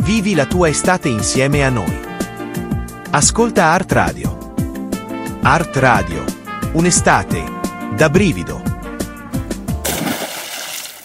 Vivi la tua estate insieme a noi. Ascolta Art Radio. Art Radio. Un'estate da brivido.